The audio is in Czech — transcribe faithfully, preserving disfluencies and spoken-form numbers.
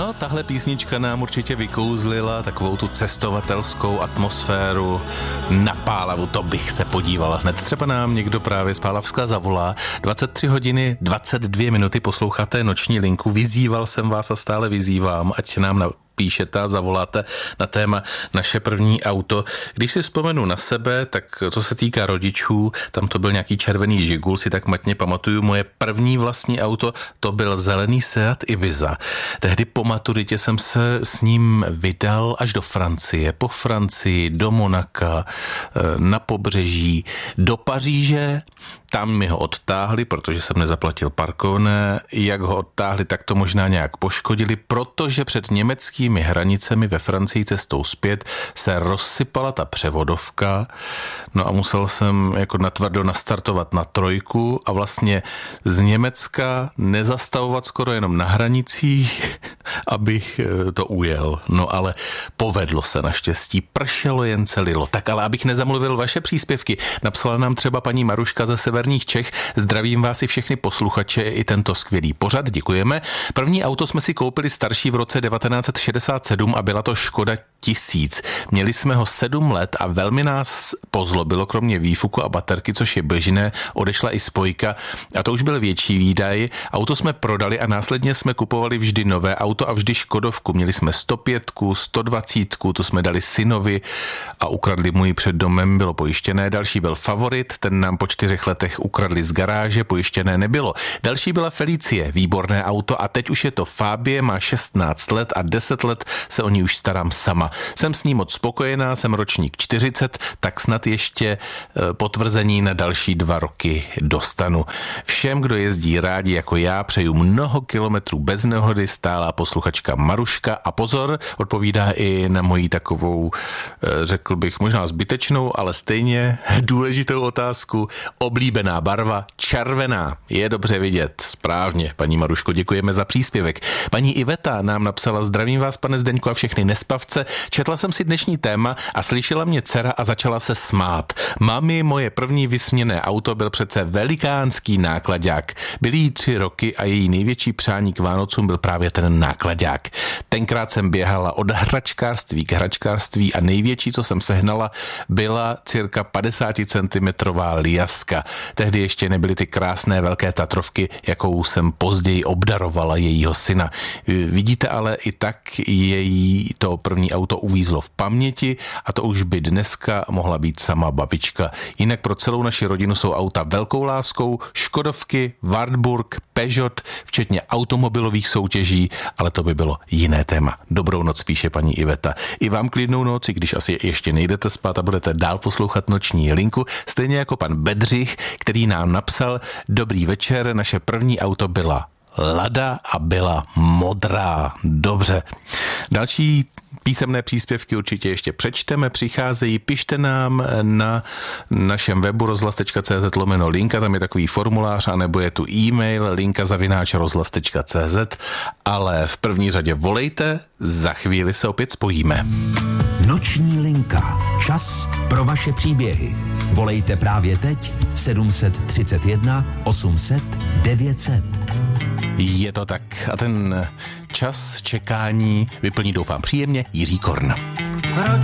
No, tahle písnička nám určitě vykouzlila takovou tu cestovatelskou atmosféru na Pálavu, to bych se podívala hned. Třeba nám někdo právě z Pálavska zavolá. dvacet tři hodiny, dvacet dvě minuty posloucháte Noční linku. Vyzýval jsem vás a stále vyzývám, ať nám na píšete a zavoláte na téma naše první auto. Když si vzpomenu na sebe, tak co se týká rodičů, tam to byl nějaký červený Žigul, si tak matně pamatuju. Moje první vlastní auto, to byl zelený Seat Ibiza. Tehdy po maturitě jsem se s ním vydal až do Francie, po Francii, do Monaka, na pobřeží, do Paříže. Tam mi ho odtáhli, protože jsem nezaplatil parkovné. Jak ho odtáhli, tak to možná nějak poškodili, protože před německými hranicemi ve Francii cestou zpět se rozsypala ta převodovka. No a musel jsem jako natvrdo nastartovat na trojku a vlastně z Německa nezastavovat skoro jenom na hranicích, abych to ujel. No ale povedlo se naštěstí, pršelo jen celilo. Tak ale abych nezamluvil vaše příspěvky, napsala nám třeba paní Maruška ze severních Čech. Zdravím vás i všechny posluchače i tento skvělý pořad, děkujeme. První auto jsme si koupili starší v roce devatenáct set šedesát sedm a byla to Škoda tisíc. Měli jsme ho sedm let a velmi nás pozlobilo, kromě výfuku a baterky, což je běžné, odešla i spojka a to už byl větší výdaj. Auto jsme prodali a následně jsme kupovali vždy nové auto a vždy Škodovku. Měli jsme sto pět, sto dvacet, to jsme dali synovi a ukradli mu ji před domem, bylo pojištěné. Další byl Favorit, ten nám po čtyřech letech ukradli z garáže, pojištěné nebylo. Další byla Felicie, výborné auto a teď už je to Fabie, má šestnáct let a deset let se o ní už starám sama. Jsem s ní moc spokojená, jsem ročník čtyřicet, tak snad ještě potvrzení na další dva roky dostanu. Všem, kdo jezdí rádi jako já, přeju mnoho kilometrů bez nehody, stálá posluchačka Maruška a pozor, odpovídá i na moji takovou, řekl bych, možná zbytečnou, ale stejně důležitou otázku. Oblíbená barva červená. Je dobře vidět. Správně, paní Maruško, děkujeme za příspěvek. Paní Iveta nám napsala: zdravím vás, pane Zdeňku, a všechny nespavce. Četla jsem si dnešní téma a slyšela mě dcera a začala se smát. Mami, moje první vysměné auto byl přece velikánský náklaďák. Byly jí tři roky a její největší přání k Vánocům byl právě ten náklaďák. Tenkrát jsem běhala od hračkářství k hračkářství a největší, co jsem sehnala, byla cirka padesát centimetrová Liaska. Tehdy ještě nebyly ty krásné velké Tatrovky, jakou jsem později obdarovala jejího syna. Vidíte, ale i tak její to první auto uvízlo v paměti a to už by dneska mohla být sama babička. Jinak pro celou naši rodinu jsou auta velkou láskou, Škodovky, Wartburg, Peugeot, včetně automobilových soutěží, ale to by bylo jiné téma. Dobrou noc, píše paní Iveta. I vám klidnou noc, i když asi ještě nejdete spát a budete dál poslouchat Noční linku, stejně jako pan Bedřich, který nám napsal: dobrý večer, naše první auto byla Lada a byla modrá. Dobře. Další písemné příspěvky určitě ještě přečteme, přicházejí, pište nám na našem webu rozhlas tečka cé zet lomeno linka, tam je takový formulář, anebo je tu e-mail linka zavináč rozhlas tečka cé zet, ale v první řadě volejte, za chvíli se opět spojíme. Noční linka. Čas pro vaše příběhy. Volejte právě teď sedm set třicet jedna osm set devět set. Je to tak a ten čas čekání vyplní, doufám, příjemně Jiří Korn.